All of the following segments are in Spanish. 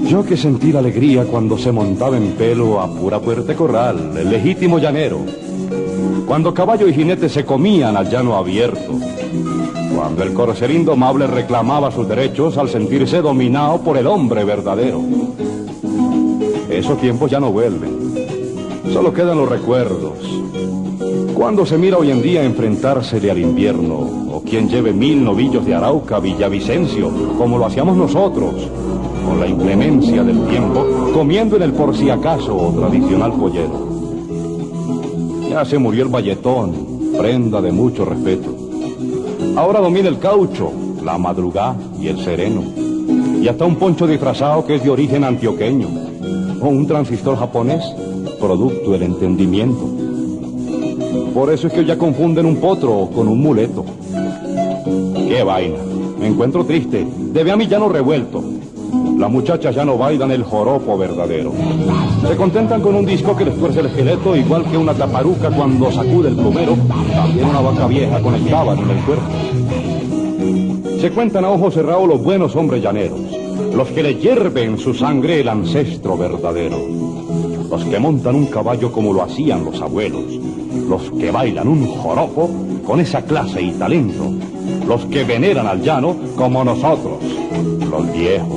Yo que sentí la alegría cuando se montaba en pelo a pura Puerta Corral, el legítimo llanero. Cuando caballo y jinete se comían al llano abierto. Cuando el corcel indomable reclamaba sus derechos al sentirse dominado por el hombre verdadero. Esos tiempos ya no vuelven, solo quedan los recuerdos. Cuando se mira hoy en día enfrentársele al invierno, o quien lleve 1000 novillos de Arauca a Villavicencio, como lo hacíamos nosotros, con la inclemencia del tiempo, comiendo en el por si acaso tradicional pollero. Ya se murió el bayetón, prenda de mucho respeto. Ahora domina el caucho, la madrugá y el sereno. Y hasta un poncho disfrazado que es de origen antioqueño. O un transistor japonés, producto del entendimiento. Por eso es que ya confunden un potro con un muleto. ¡Qué vaina! Me encuentro triste, debe a mi llano revuelto. Las muchachas ya no bailan el joropo verdadero. Se contentan con un disco que les tuerce el esqueleto, igual que una taparuca cuando sacude el plumero. También una vaca vieja con el tábano en el cuerpo. Se cuentan a ojos cerrados los buenos hombres llaneros, los que le hierve en su sangre el ancestro verdadero, los que montan un caballo como lo hacían los abuelos, los que bailan un joropo con esa clase y talento, los que veneran al llano como nosotros, los viejos.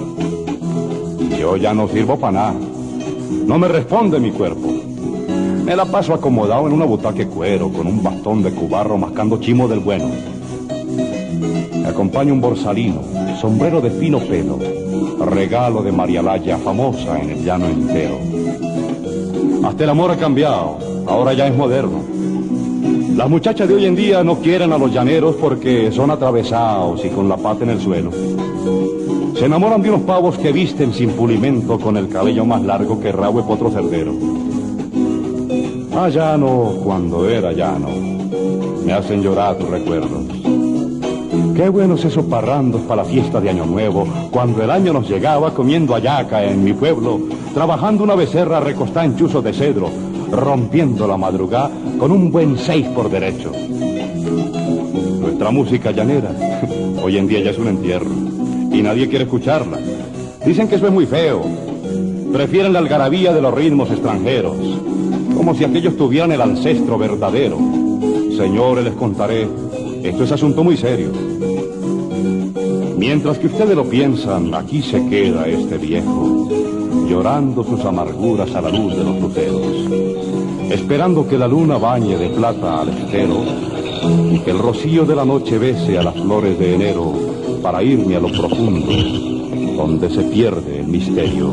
Yo ya no sirvo para nada, no me responde mi cuerpo. Me la paso acomodado en una butaca de cuero con un bastón de cubarro mascando chimo del bueno. Me acompaña un borsalino, sombrero de fino pelo, regalo de María Laya, famosa en el llano entero. Hasta el amor ha cambiado, ahora ya es moderno. Las muchachas de hoy en día no quieren a los llaneros porque son atravesados y con la pata en el suelo. Se enamoran de unos pavos que visten sin pulimento con el cabello más largo que rabo de potro cerdero. Ah, llano, cuando era llano, me hacen llorar tus recuerdos. Qué buenos esos parrandos para la fiesta de Año Nuevo, cuando el año nos llegaba comiendo hallaca en mi pueblo, trabajando una becerra recostada en chuzos de cedro, rompiendo la madrugada con un buen 6 por derecho. Nuestra música llanera hoy en día ya es un entierro y nadie quiere escucharla. Dicen que eso es muy feo. Prefieren la algarabía de los ritmos extranjeros, como si aquellos tuvieran el ancestro verdadero. Señores, les contaré, esto es asunto muy serio. Mientras que ustedes lo piensan, aquí se queda este viejo, llorando sus amarguras a la luz de los luceros, esperando que la luna bañe de plata al estero y que el rocío de la noche bese a las flores de enero para irme a lo profundo, donde se pierde el misterio.